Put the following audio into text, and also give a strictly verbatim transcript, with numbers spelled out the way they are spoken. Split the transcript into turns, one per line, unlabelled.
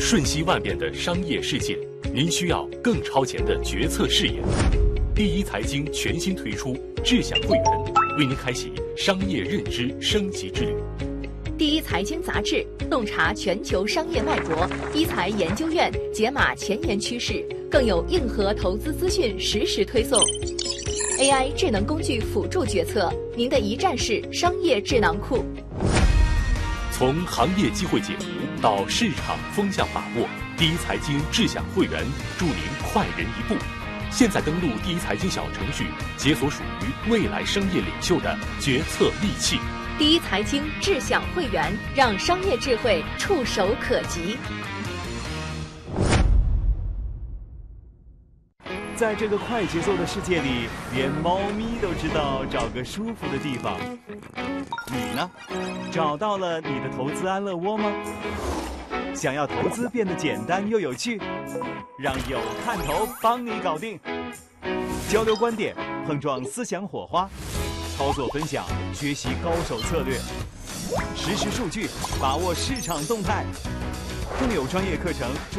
瞬息万变的商业世界，您需要更超前的决策视野。第一财经全新推出智享会员，为您开启商业认知升级之旅。
第一财经杂志洞察全球商业脉搏，一财研究院解码前沿趋势，更有硬核投资资讯实时推送。A I 智能工具辅助决策，您的一站式商业智囊库。
从行业机会解读到市场风向把握，第一财经智享会员助您快人一步。现在登录第一财经小程序，解锁属于未来商业领袖的决策利器。
第一财经智享会员，让商业智慧触手可及。
在这个快节奏的世界里，连猫咪都知道找个舒服的地方。你呢？找到了你的投资安乐窝吗？想要投资变得简单又有趣，让有看头帮你搞定。交流观点，碰撞思想火花，操作分享，学习高手策略，实时数据，把握市场动态，更有专业课程